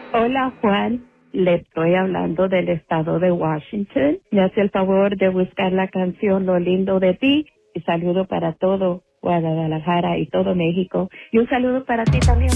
Hola Juan, le estoy hablando del estado de Washington. Me hace el favor de buscar la canción Lo lindo de ti y saludo para todo Guadalajara y todo México. Y un saludo para ti también.